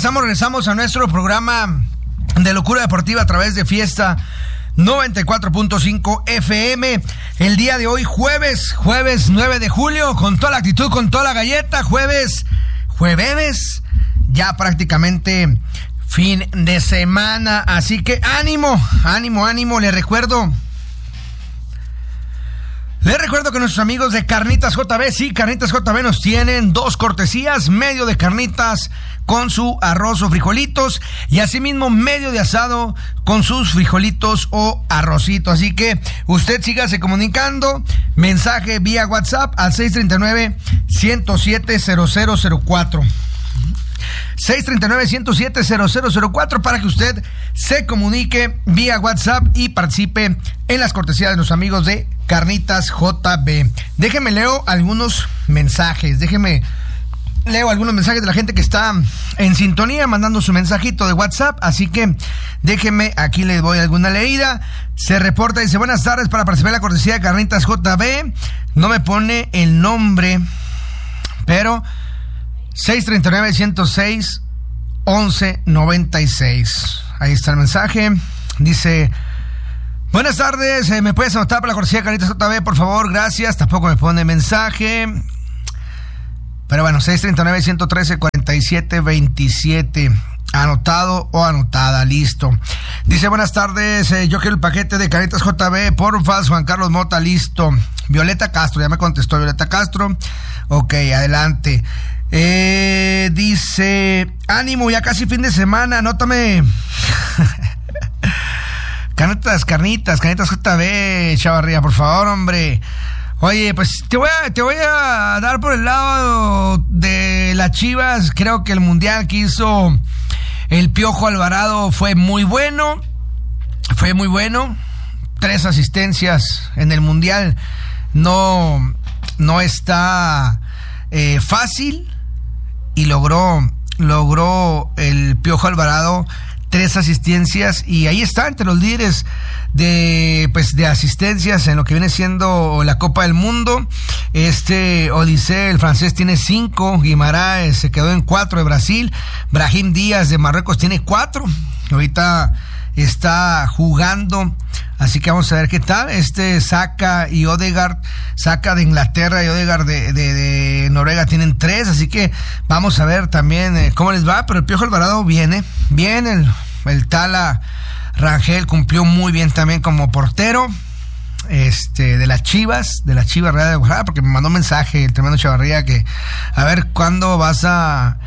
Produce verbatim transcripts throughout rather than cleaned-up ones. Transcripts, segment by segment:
regresamos, regresamos a nuestro programa de Locura Deportiva a través de Fiesta noventa y cuatro punto cinco F M. El día de hoy, jueves, jueves nueve de julio, con toda la actitud, con toda la galleta, jueves, jueves, ya prácticamente fin de semana. Así que ánimo, ánimo, ánimo. Les recuerdo... Les recuerdo que nuestros amigos de Carnitas J B, sí, Carnitas J B nos tienen dos cortesías, medio de carnitas con su arroz o frijolitos y asimismo medio de asado con sus frijolitos o arrocito. Así que usted sígase comunicando, mensaje vía WhatsApp al seis tres nueve, uno cero siete, cero cero cero cuatro. seis tres nueve, uno cero siete, cero cero cero cuatro para que usted se comunique vía WhatsApp y participe en las cortesías de los amigos de Carnitas J B. Déjeme leo algunos mensajes, déjeme leo algunos mensajes de la gente que está en sintonía mandando su mensajito de WhatsApp, así que déjeme, aquí les doy alguna leída. Se reporta, dice, buenas tardes, para participar en la cortesía de Carnitas J B, no me pone el nombre, pero seis tres nueve, uno cero seis, once noventa y seis. Ahí está el mensaje. Dice, buenas tardes, ¿me puedes anotar para la cortesía de Carnitas J B, por favor? Gracias. Tampoco me pone mensaje. Pero bueno, seis tres nueve, uno uno tres, cuatro siete dos siete. Anotado o anotada, listo. Dice, buenas tardes, eh, yo quiero el paquete de Carnitas J B, porfa, Juan Carlos Mota, listo. Violeta Castro, ya me contestó Violeta Castro. Ok, adelante. Eh, dice, ánimo, ya casi fin de semana, anótame. Carnitas, carnitas, Carnitas J B, Chavarría, por favor, hombre. Oye, pues te voy a, te voy a dar por el lado de las Chivas. Creo que el mundial que hizo el Piojo Alvarado fue muy bueno. Fue muy bueno. Tres asistencias en el mundial. No, no está eh, fácil. Y logró, logró el Piojo Alvarado tres asistencias y ahí está entre los líderes de, pues, de asistencias en lo que viene siendo la Copa del Mundo. Este Odisea, el francés, tiene cinco. Guimaraes se quedó en cuatro de Brasil. Brahim Díaz de Marruecos tiene cuatro. Ahorita está jugando, así que vamos a ver qué tal. Este Saka y Odegaard, Saka de Inglaterra y Odegaard de, de, de Noruega tienen tres, así que vamos a ver también eh, cómo les va. Pero el Piojo Alvarado viene bien, el, el Tala Rangel cumplió muy bien también como portero este de las Chivas, de las Chivas Real de Guadalajara, porque me mandó un mensaje el tremendo Chavarría que a ver cuándo vas a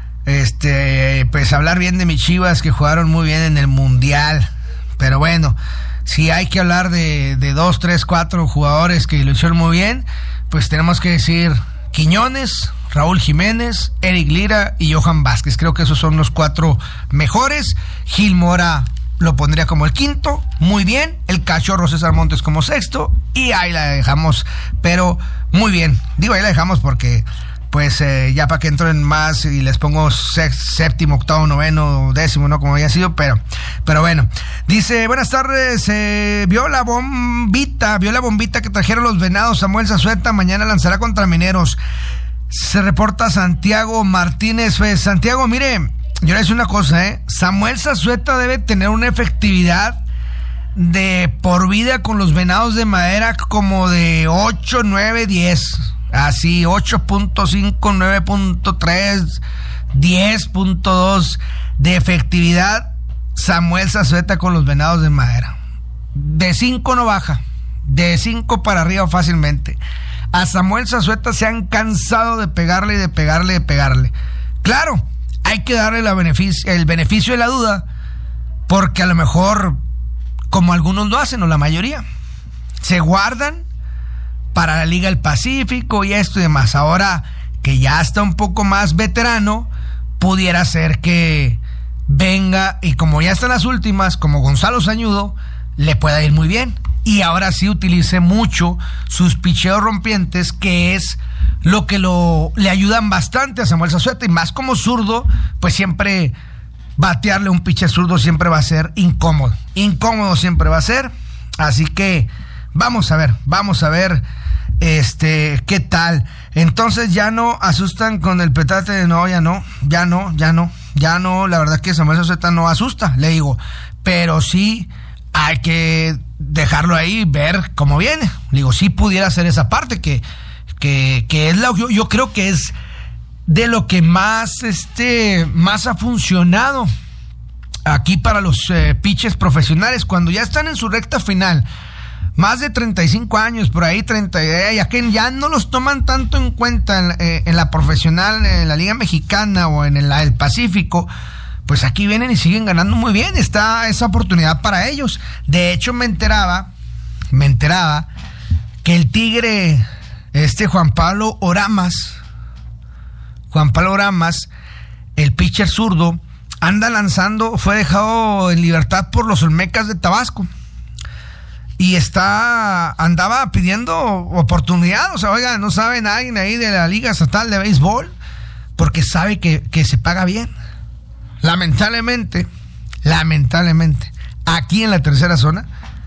Este, pues hablar bien de mis Chivas que jugaron muy bien en el Mundial. Pero bueno, si hay que hablar de, de dos, tres, cuatro jugadores que lo hicieron muy bien, pues tenemos que decir Quiñones, Raúl Jiménez, Eric Lira y Johan Vázquez. Creo que esos son los cuatro mejores. Gil Mora lo pondría como el quinto, muy bien. El Cachorro César Montes como sexto. Y ahí la dejamos, pero muy bien. Digo, ahí la dejamos porque pues eh, ya para que entren más y les pongo sex, séptimo, octavo, noveno, décimo, ¿no? Como había sido, pero, pero bueno. Dice, buenas tardes, eh, vio la bombita, vio la bombita que trajeron los Venados, Samuel Zazueta, mañana lanzará contra Mineros. Se reporta Santiago Martínez. Pues, Santiago, mire, yo le decía una cosa, ¿eh? Samuel Zazueta debe tener una efectividad de por vida con los Venados de Madera como de ocho, nueve, diez. Así, ocho punto cinco, nueve punto tres, diez punto dos de efectividad Samuel Zazueta con los Venados de Madera. De cinco no baja, de cinco para arriba fácilmente. A Samuel Zazueta se han cansado de pegarle y de pegarle y de pegarle. Claro, hay que darle la beneficio, el beneficio de la duda, porque a lo mejor, como algunos lo hacen, o la mayoría, se guardan para la Liga del Pacífico y esto y demás. Ahora que ya está un poco más veterano, pudiera ser que venga y como ya están las últimas, como Gonzalo Sañudo, le pueda ir muy bien. Y ahora sí utilice mucho sus picheos rompientes, que es lo que lo, le ayudan bastante a Samuel Zazueta. Y más como zurdo, pues siempre batearle un piche zurdo siempre va a ser incómodo. Incómodo siempre va a ser. Así que vamos a ver, vamos a ver este qué tal. Entonces ya no asustan con el petate de no, ya no, ya no, ya no, ya no, la verdad que Samuel Zazueta no asusta, le digo, pero sí hay que dejarlo ahí, ver cómo viene. Le digo, sí pudiera ser esa parte, que, que, que es la, yo, yo creo que es de lo que más, este, más ha funcionado aquí para los eh, pitchers profesionales, cuando ya están en su recta final, más de treinta y cinco años, por ahí treinta, ya que ya no los toman tanto en cuenta en, eh, en la profesional, en la Liga Mexicana o en el, el Pacífico, pues aquí vienen y siguen ganando muy bien. Está esa oportunidad para ellos. De hecho, me enteraba, me enteraba que el Tigre, este Juan Pablo Oramas, Juan Pablo Oramas, el pitcher zurdo, anda lanzando, fue dejado en libertad por los Olmecas de Tabasco. Y está, andaba pidiendo oportunidad, o sea, oiga, no sabe nadie ahí de la Liga Estatal de Béisbol, porque sabe que, que se paga bien. Lamentablemente, lamentablemente, aquí en la tercera zona,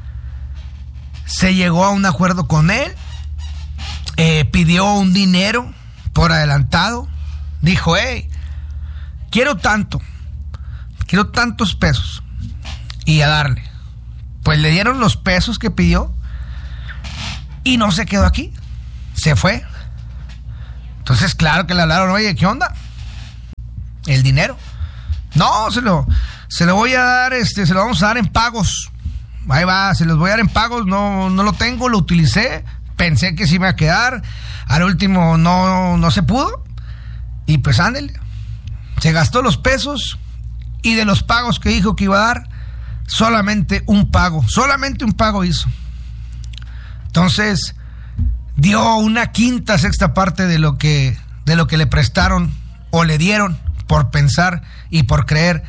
se llegó a un acuerdo con él, eh, pidió un dinero por adelantado, dijo, hey, quiero tanto, quiero tantos pesos, y a darle. Pues le dieron los pesos que pidió y no se quedó aquí, se fue. Entonces, claro que le hablaron, oye, ¿qué onda? El dinero. No, se lo, se lo voy a dar, este, se lo vamos a dar en pagos. Ahí va, se los voy a dar en pagos, no, no lo tengo, lo utilicé, pensé que sí me iba a quedar, al último no, no se pudo, y pues ándele. Se gastó los pesos, y de los pagos que dijo que iba a dar, solamente un pago, solamente un pago hizo. Entonces, dio una quinta, sexta parte de lo que, de lo que le prestaron o le dieron por pensar y por creer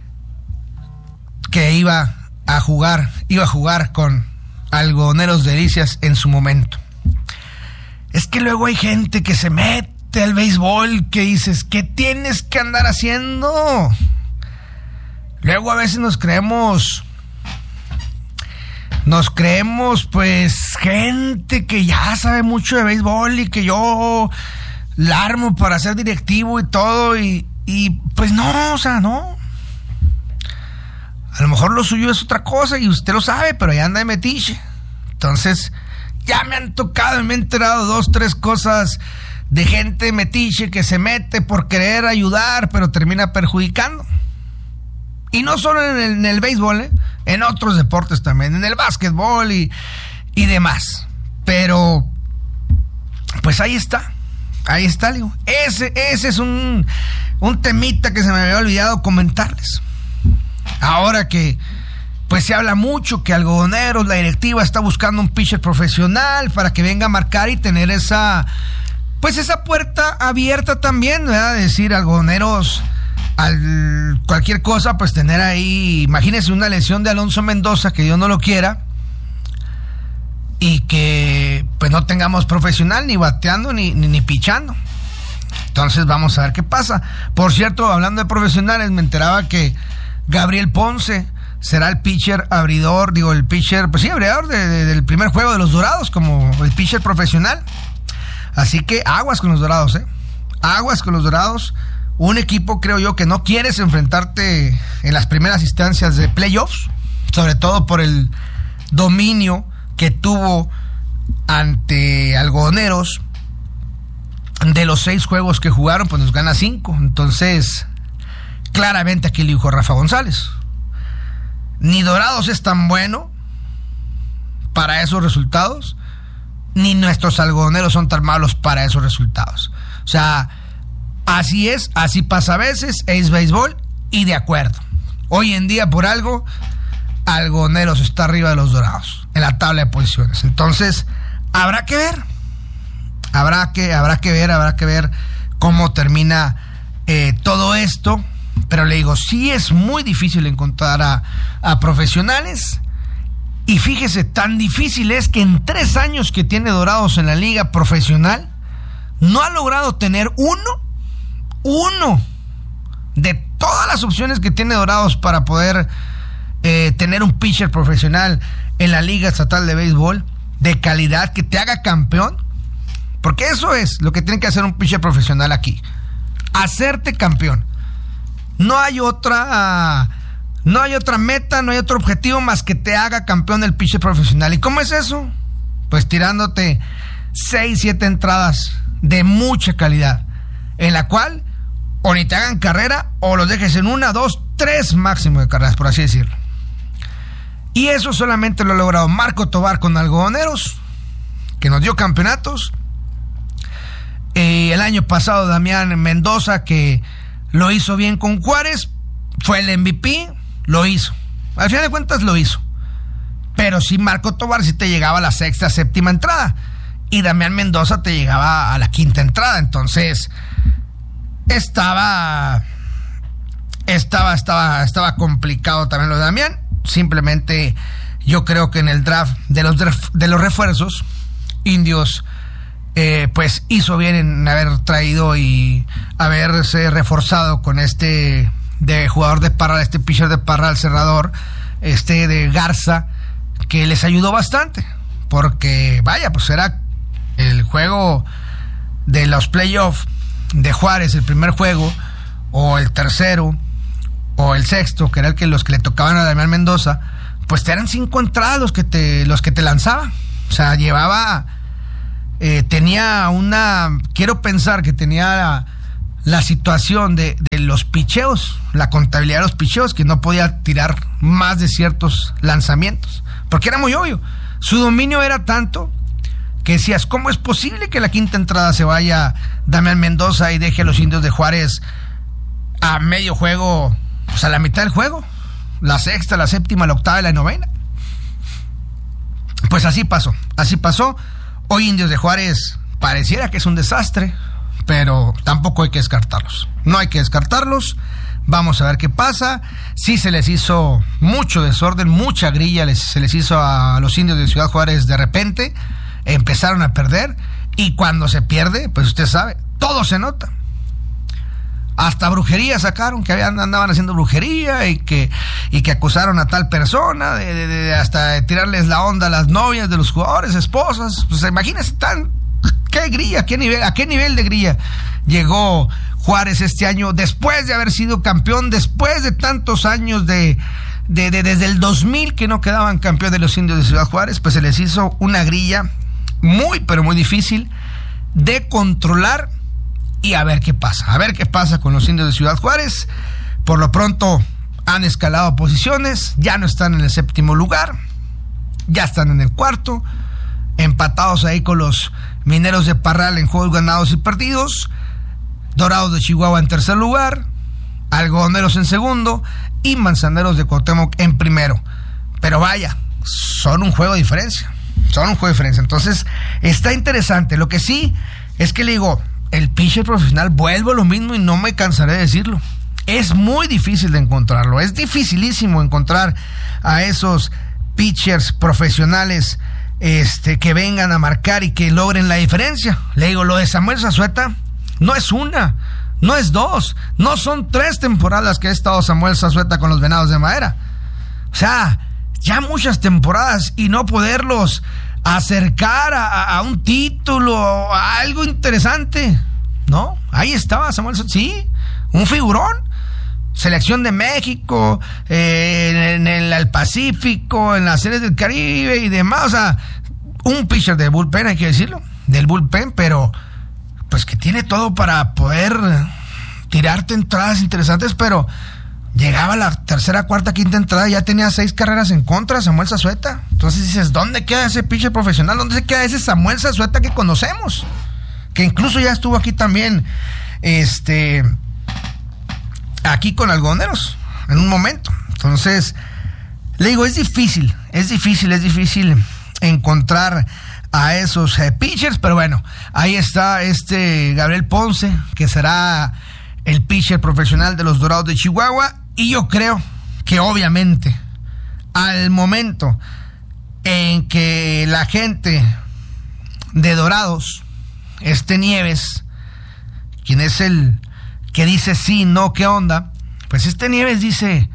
que iba a jugar, iba a jugar con Algodoneros Delicias en su momento. Es que luego hay gente que se mete al béisbol, que dices, ¿qué tienes que andar haciendo? Luego a veces nos creemos, nos creemos pues gente que ya sabe mucho de béisbol y que yo la armo para ser directivo y todo, y, y pues no, o sea, no. A lo mejor lo suyo es otra cosa y usted lo sabe, pero ya anda de metiche. Entonces, ya me han tocado y me he enterado dos, tres cosas de gente metiche que se mete por querer ayudar, pero termina perjudicando. Y no solo en el, en el béisbol, ¿eh? En otros deportes también, en el básquetbol y, y demás. Pero, pues ahí está, ahí está, digo. Ese, ese es un, un temita que se me había olvidado comentarles. Ahora que, pues se habla mucho que Algodoneros, la directiva está buscando un pitcher profesional para que venga a marcar y tener esa, pues esa puerta abierta también, ¿verdad? Decir, Algodoneros, al cualquier cosa, pues tener ahí, imagínense una lesión de Alonso Mendoza, que Dios no lo quiera, y que pues no tengamos profesional ni bateando ni, ni, ni pichando. Entonces vamos a ver qué pasa. Por cierto, hablando de profesionales, me enteraba que Gabriel Ponce será el pitcher abridor, digo, el pitcher, pues sí, abridor de, de, del primer juego de los Dorados, como el pitcher profesional. Así que aguas con los Dorados, eh aguas con los Dorados. Un equipo, creo yo, que no quieres enfrentarte en las primeras instancias de playoffs, sobre todo por el dominio que tuvo ante Algodoneros. De los seis juegos que jugaron, pues nos gana cinco. Entonces, claramente aquí le dijo Rafa González, ni Dorados es tan bueno para esos resultados, ni nuestros Algodoneros son tan malos para esos resultados. O sea, así es, así pasa a veces, es béisbol y de acuerdo. Hoy en día, por algo, Algodoneros está arriba de los Dorados en la tabla de posiciones. Entonces, habrá que ver, habrá que, habrá que ver, habrá que ver cómo termina eh, todo esto. Pero le digo, sí es muy difícil encontrar a, a profesionales. Y fíjese, tan difícil es que en tres años que tiene Dorados en la liga profesional, no ha logrado tener uno, uno de todas las opciones que tiene Dorados para poder eh, tener un pitcher profesional en la Liga Estatal de Béisbol de calidad que te haga campeón. Porque eso es lo que tiene que hacer un pitcher profesional aquí, hacerte campeón. no hay otra, no hay otra meta, no hay otro objetivo más que te haga campeón del pitcher profesional. ¿Y cómo es eso? Pues tirándote seis, siete entradas de mucha calidad, en la cual o ni te hagan carrera o los dejes en una, dos, tres máximo de carreras, por así decirlo. Y eso solamente lo ha logrado Marco Tovar con Algodoneros, que nos dio campeonatos. Eh, el año pasado Damián Mendoza, que lo hizo bien con Juárez, fue el M V P, lo hizo. Al final de cuentas lo hizo. Pero sí, Marco Tovar sí te llegaba a la sexta, séptima entrada. Y Damián Mendoza te llegaba a la quinta entrada. Entonces, estaba... Estaba, estaba, estaba complicado también lo de Damián. Simplemente yo creo que en el draft de los, de los refuerzos, Indios eh, pues hizo bien en haber traído y haberse reforzado con este de jugador de Parral, este pitcher de Parral, cerrador, este de Garza, que les ayudó bastante, porque vaya, pues era el juego de los playoffs de Juárez, el primer juego, o el tercero, o el sexto, que era el que los que le tocaban a Damián Mendoza, pues te eran cinco entradas los que te, los que te lanzaba. O sea, llevaba, eh, tenía una, quiero pensar que tenía la, la situación de, de los picheos, la contabilidad de los picheos, que no podía tirar más de ciertos lanzamientos, porque era muy obvio. Su dominio era tanto que decías, ¿cómo es posible que la quinta entrada se vaya Damián Mendoza y deje a los Indios de Juárez a medio juego? Pues a la mitad del juego, la sexta, la séptima, la octava y la novena. Pues así pasó, así pasó. Hoy Indios de Juárez pareciera que es un desastre, pero tampoco hay que descartarlos. No hay que descartarlos. Vamos a ver qué pasa. Sí se les hizo mucho desorden, mucha grilla les, se les hizo a los Indios de Ciudad Juárez de repente. Empezaron a perder y cuando se pierde, pues usted sabe, todo se nota. Hasta brujería sacaron, que habían, andaban haciendo brujería y que, y que acusaron a tal persona, de, de, de, hasta de tirarles la onda a las novias de los jugadores, esposas. Pues imagínense tan, qué grilla, qué nivel, a qué nivel de grilla llegó Juárez este año, después de haber sido campeón, después de tantos años de, de, de desde el dos mil que no quedaban campeón de los Indios de Ciudad Juárez. Pues se les hizo una grilla muy, pero muy difícil de controlar. Y a ver qué pasa, a ver qué pasa con los Indios de Ciudad Juárez. Por lo pronto han escalado posiciones, ya no están en el séptimo lugar, ya están en el cuarto, empatados ahí con los Mineros de Parral en juegos ganados y perdidos, Dorados de Chihuahua en tercer lugar, Algodoneros en segundo y Manzaneros de Cuauhtémoc en primero. Pero vaya, son un juego de diferencia, son un juego de diferencia. Entonces está interesante. Lo que sí es que le digo, el pitcher profesional, vuelvo a lo mismo y no me cansaré de decirlo, es muy difícil de encontrarlo, es dificilísimo encontrar a esos pitchers profesionales este, que vengan a marcar y que logren la diferencia. Le digo, lo de Samuel Zazueta no es una, no es dos, no son tres temporadas que ha estado Samuel Zazueta con los Venados de Madera. O sea, ya muchas temporadas y no poderlos acercar a, a, a un título, a algo interesante, ¿no? Ahí estaba Samuel, sí, un figurón, selección de México, eh, en el, el Pacífico, en las series del Caribe y demás. O sea, un pitcher de bullpen, hay que decirlo, del bullpen, pero pues que tiene todo para poder tirarte entradas interesantes, pero llegaba a la tercera, cuarta, quinta entrada y ya tenía seis carreras en contra Samuel Zazueta. Entonces dices, ¿dónde queda ese pitcher profesional? ¿Dónde se queda ese Samuel Zazueta que conocemos? Que incluso ya estuvo aquí también, este, aquí con Algodoneros, en un momento. Entonces, le digo, es difícil, es difícil, es difícil encontrar a esos eh, pitchers, pero bueno, ahí está este Gabriel Ponce, que será el pitcher profesional de los Dorados de Chihuahua. Y yo creo que obviamente al momento en que la gente de Dorados, este Nieves, quien es el que dice sí, no, qué onda, pues este Nieves dice,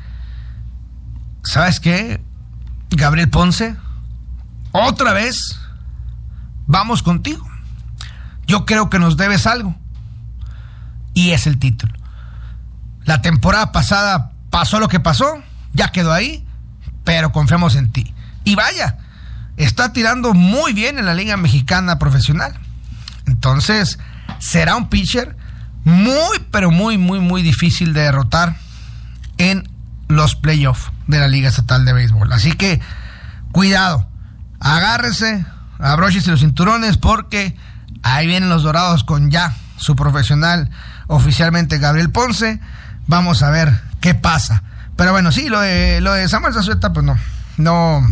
¿sabes qué, Gabriel Ponce? Otra vez vamos contigo. Yo creo que nos debes algo y es el título. La temporada pasada pasó lo que pasó, ya quedó ahí, pero confiamos en ti. Y vaya, está tirando muy bien en la Liga Mexicana Profesional. Entonces, será un pitcher muy, pero muy, muy, muy difícil de derrotar en los playoffs de la Liga Estatal de Béisbol. Así que, cuidado, agárrese, abróchese los cinturones, porque ahí vienen los Dorados con ya su profesional oficialmente, Gabriel Ponce. Vamos a ver qué pasa. Pero bueno, sí, lo de, lo de Samuel Zazueta, pues no, no...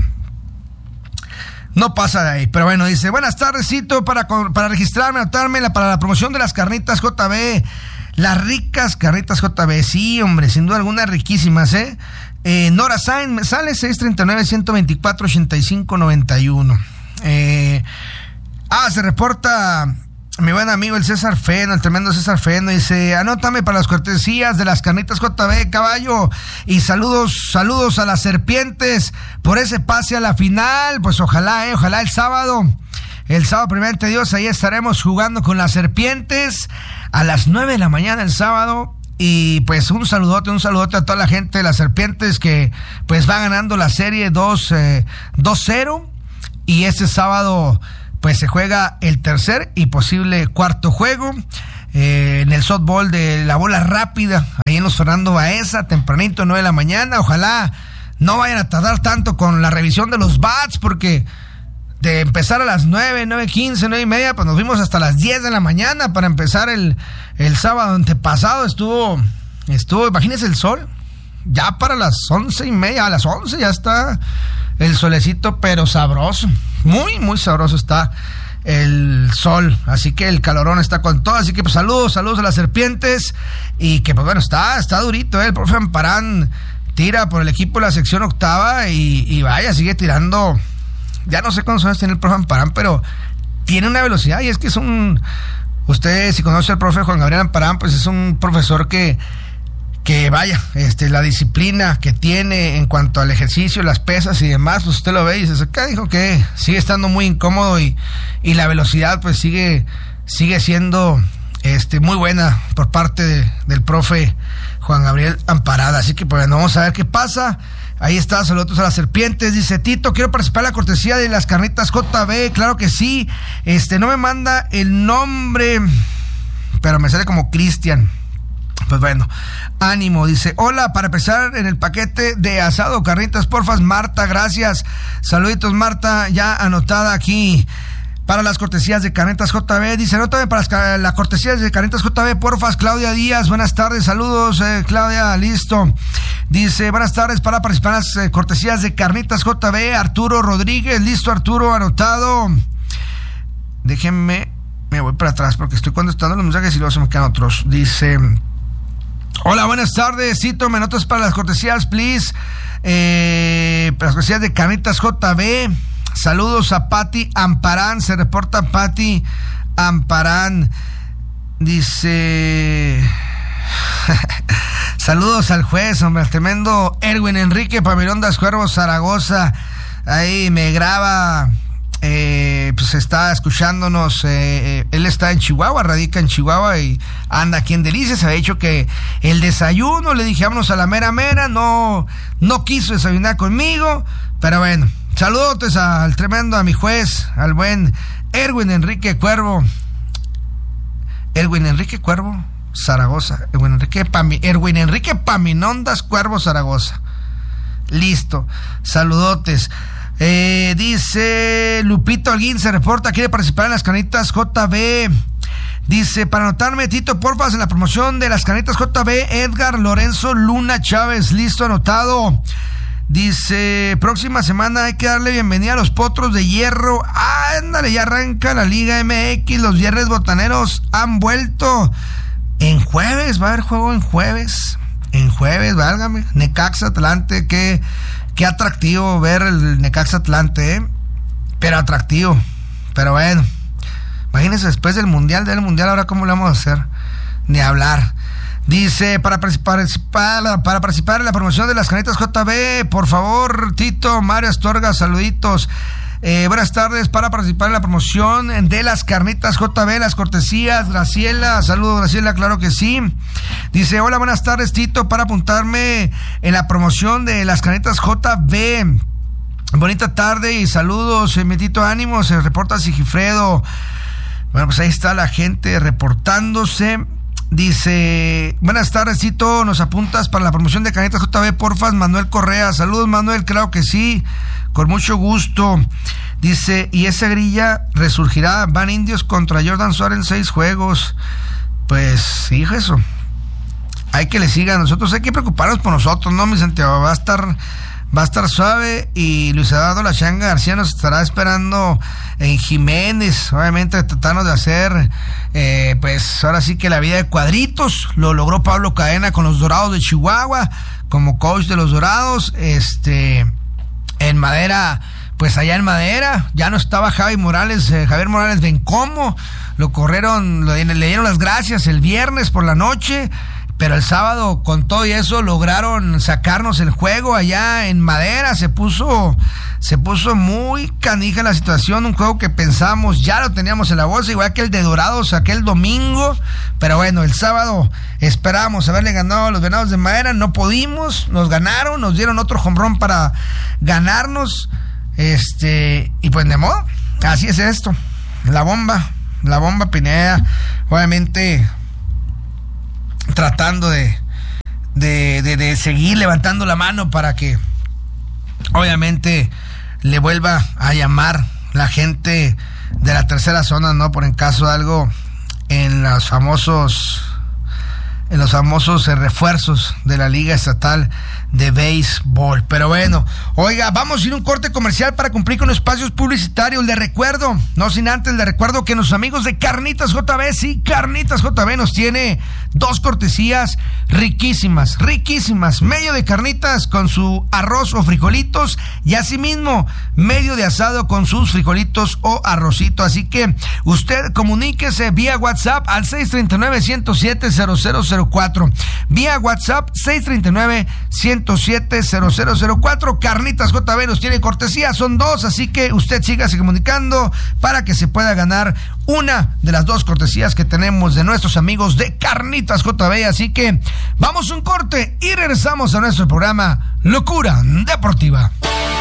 No pasa de ahí, pero bueno, dice, buenas tardes, Cito, para, para registrarme, anotarme la, para la promoción de las carnitas J B, las ricas carnitas J B, sí, hombre, sin duda alguna, riquísimas, ¿eh? eh Nora Sainz, me sale seis treinta y nueve, ciento veinticuatro, ochenta y cinco, noventa y uno. Eh, ah, se reporta mi buen amigo el César Feno, el tremendo César Feno, dice, anótame para las cortesías de las carnitas J B, caballo, y saludos, saludos a las serpientes por ese pase a la final. Pues ojalá, eh, ojalá el sábado, el sábado, primeramente Dios, ahí estaremos jugando con las serpientes a las nueve de la mañana el sábado. Y pues un saludote, un saludote a toda la gente de las serpientes que pues va ganando la serie dos cero, y este sábado pues se juega el tercer y posible cuarto juego eh, en el softball de la bola rápida, ahí en los Fernando Baeza, tempranito, nueve de la mañana. Ojalá no vayan a tardar tanto con la revisión de los bats, porque de empezar a las nueve, nueve quince, nueve y media, pues nos fuimos hasta las diez de la mañana para empezar el, el sábado antepasado. Estuvo, estuvo, imagínense el sol, ya para las once y media, a las once ya está el solecito, pero sabroso, muy, muy sabroso está el sol, así que el calorón está con todo. Así que pues saludos, saludos a las serpientes, y que pues bueno, está, está durito, ¿eh? El profe Amparán tira por el equipo de la sección octava, y, y vaya, sigue tirando, ya no sé cuántos años tiene el profe Amparán, pero tiene una velocidad, y es que es un, usted si conoce al profe Juan Gabriel Amparán, pues es un profesor que que vaya, este, la disciplina que tiene en cuanto al ejercicio, las pesas y demás, pues usted lo ve y dice, acá dijo que sigue estando muy incómodo, y, y la velocidad pues sigue, sigue siendo este, muy buena por parte de, del profe Juan Gabriel Amparada. Así que pues bueno, vamos a ver qué pasa. Ahí está, saludos a las serpientes. Dice Tito, quiero participar en la cortesía de las carnitas J B. Claro que sí. Este, no me manda el nombre, pero me sale como Cristian. Pues bueno, ánimo. Dice, hola, para empezar en el paquete de asado, carnitas, porfas, Marta, gracias. Saluditos, Marta, ya anotada aquí para las cortesías de carnitas J B. Dice, anótame para las, las cortesías de carnitas J B, porfas, Claudia Díaz, buenas tardes, saludos, eh, Claudia, listo. Dice, buenas tardes, para participar en las eh, cortesías de carnitas J B, Arturo Rodríguez, listo, Arturo, anotado. Déjenme, me voy para atrás porque estoy contestando los mensajes y luego se me quedan otros. Dice, hola, buenas tardes, Cito, me anotas para las cortesías, please, eh, para las cortesías de carnitas J B. Saludos a Pati Amparán, se reporta Pati Amparán, dice, saludos al juez, hombre, al tremendo Erwin Enrique Pamirondas Cuervos Zaragoza, ahí me graba, eh, pues está escuchándonos, eh, él está en Chihuahua, radica en Chihuahua y anda aquí en Delicias. Ha dicho que el desayuno, le dije vámonos a la mera mera, no, no quiso desayunar conmigo, pero bueno, saludos al tremendo, a mi juez, al buen Erwin Enrique Cuervo, Erwin Enrique Cuervo Zaragoza, Erwin Enrique, Pami, Erwin Enrique Paminondas Cuervo Zaragoza, listo, saludotes. Eh, dice Lupito Alguín, se reporta, quiere participar en las carnitas J B. Dice, para anotarme, Tito, porfas, en la promoción de las carnitas J B, Edgar Lorenzo Luna Chávez, listo, anotado. Dice, próxima semana hay que darle bienvenida a los Potros de Hierro. Ah, ándale, ya arranca la Liga M X, los Viernes Botaneros han vuelto. En jueves, va a haber juego en jueves. En jueves, válgame. Necaxa Atlante, qué, qué atractivo ver el Necaxa Atlante, ¿eh? Pero atractivo. Pero bueno, imagínense después del Mundial, del Mundial, ahora cómo lo vamos a hacer. Ni hablar. Dice, para participar, para participar en la promoción de las carnitas J B, por favor, Tito, Mario Astorga, saluditos. Eh, buenas tardes, para participar en la promoción de las carnitas J B, las cortesías. Graciela, saludos Graciela, claro que sí. Dice, hola, buenas tardes, Tito, para apuntarme en la promoción de las carnitas J B. Bonita tarde y saludos, eh, mi Tito, ánimo, se reporta Sigifredo. Bueno, pues ahí está la gente reportándose. Dice, buenas tardes, Tito, nos apuntas para la promoción de carnitas J B, porfas, Manuel Correa. Saludos, Manuel, claro que sí, con mucho gusto. Dice, y esa grilla resurgirá, van Indios contra Jordan Suárez en seis juegos. Pues, sí, eso, hay que le sigan. Nosotros hay que preocuparnos por nosotros, ¿no, mi Santiago? Va a estar... Va a estar suave y Luis Eduardo La Changa García nos estará esperando en Jiménez, obviamente tratando de hacer, eh, pues ahora sí que la vida de cuadritos. Lo logró Pablo Cadena con los Dorados de Chihuahua, como coach de los Dorados. Este, en Madera, pues allá en Madera, ya no estaba Javi Morales, eh, Javier Morales Bencomo, lo corrieron, lo, le dieron las gracias el viernes por la noche. Pero el sábado, con todo y eso, lograron sacarnos el juego allá en Madera. Se puso, se puso muy canija la situación. Un juego que pensamos, ya lo teníamos en la bolsa, igual que el de Dorados aquel domingo. Pero bueno, el sábado esperábamos haberle ganado a los Venados de Madera. No pudimos, nos ganaron, nos dieron otro jonrón para ganarnos. Este, y pues de modo, así es esto. La bomba, la bomba Pineda, obviamente... tratando de, de, de, de seguir levantando la mano para que obviamente le vuelva a llamar la gente de la tercera zona, ¿no? Por en caso de algo en los famosos en los famosos eh, refuerzos de la Liga Estatal de Béisbol. Pero bueno, oiga, vamos a ir a un corte comercial para cumplir con los espacios publicitarios. Le recuerdo, no sin antes, le recuerdo que nuestros amigos de Carnitas J B, sí, Carnitas J B nos tiene dos cortesías riquísimas, riquísimas. Medio de carnitas con su arroz o frijolitos y asimismo medio de asado con sus frijolitos o arrocito. Así que usted comuníquese vía WhatsApp al seis tres nueve, uno cero siete, cero cero cero cuatro. Vía WhatsApp seis tres nueve, uno cero siete, cero cero cero cuatro. Carnitas J B nos tiene cortesía, son dos, así que usted sígase comunicando para que se pueda ganar una de las dos cortesías que tenemos de nuestros amigos de Carnitas J B. Así que vamos a un corte y regresamos a nuestro programa Locura Deportiva.